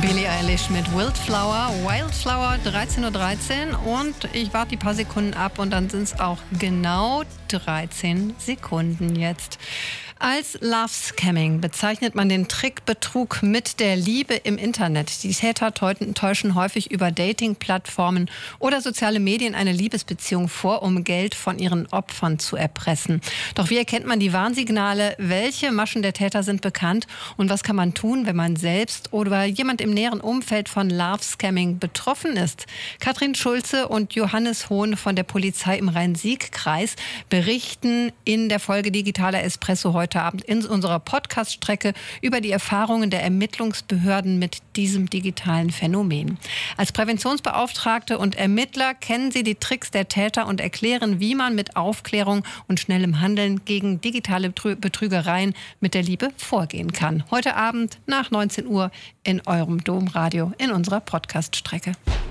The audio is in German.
Billie Eilish mit Wildflower, 13:13 Uhr und ich warte die paar Sekunden ab und dann sind es auch genau 13 Sekunden jetzt. Als Love Scamming bezeichnet man den Trickbetrug mit der Liebe im Internet. Die Täter täuschen häufig über Dating-Plattformen oder soziale Medien eine Liebesbeziehung vor, um Geld von ihren Opfern zu erpressen. Doch wie erkennt man die Warnsignale? Welche Maschen der Täter sind bekannt? Und was kann man tun, wenn man selbst oder jemand im näheren Umfeld von Love Scamming betroffen ist? Katrin Schulze und Johannes Hohn von der Polizei im Rhein-Sieg-Kreis berichten in der Folge Digitaler Espresso heute Abend in unserer Podcast-Strecke über die Erfahrungen der Ermittlungsbehörden mit diesem digitalen Phänomen. Als Präventionsbeauftragte und Ermittler kennen Sie die Tricks der Täter und erklären, wie man mit Aufklärung und schnellem Handeln gegen digitale Betrügereien mit der Liebe vorgehen kann. Heute Abend nach 19 Uhr in eurem Domradio in unserer Podcast-Strecke.